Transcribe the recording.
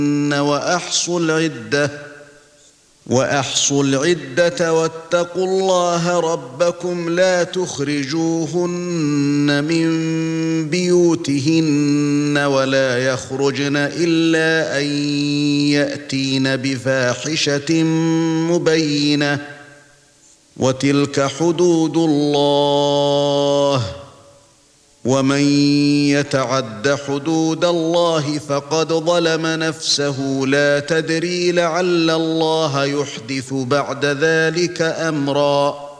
وأحصوا العدة واتقوا الله ربكم لا تخرجوهن من بيوتهن ولا يخرجن إلا أن يأتين بفاحشة مبينة وتلك حدود الله ومن يتعد حدود الله فقد ظلم نفسه لا تدري لعل الله يحدث بعد ذلك أمرا